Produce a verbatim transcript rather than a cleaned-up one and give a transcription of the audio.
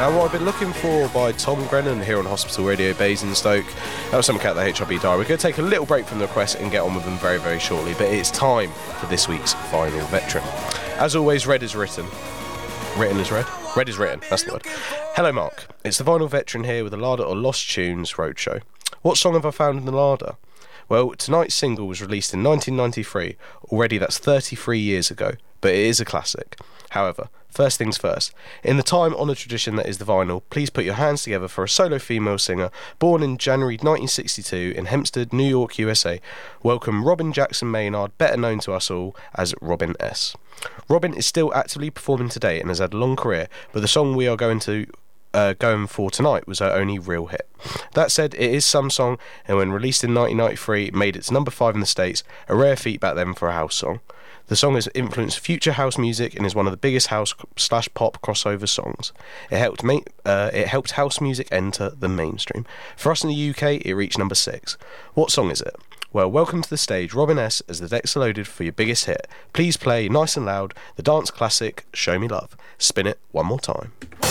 And what I've been looking for by Tom Grennan here on Hospital Radio Basingstoke. That was something out of the H R B diary. We're going to take a little break from the request and get on with them very, very shortly. But it's time for this week's Vinyl Veteran. As always, red is written. Written is red? Red is written, that's the word. Hello, Mark. It's the Vinyl Veteran here with the Larder or Lost Tunes Roadshow. What song have I found in the larder? Well, tonight's single was released in nineteen ninety-three. Already that's thirty-three years ago, but it is a classic. However, first things first, in the time-honoured tradition that is the vinyl, please put your hands together for a solo female singer born in January nineteen sixty-two in Hempstead, New York, U S A. Welcome Robin Jackson Maynard, better known to us all as Robin S. Robin is still actively performing today and has had a long career, but the song we are going to Uh, going for tonight was her only real hit. That said, it is some song, and when released in nineteen ninety-three, made it to number five in the States, a rare feat back then for a house song. The song has influenced future house music and is one of the biggest house slash pop crossover songs. It helped ma- uh, it helped house music enter the mainstream. For us in the U K, it reached number six. What song is it? Well, welcome to the stage, Robin S, as the decks are loaded for your biggest hit. Please play, nice and loud, the dance classic, Show Me Love. Spin it one more time.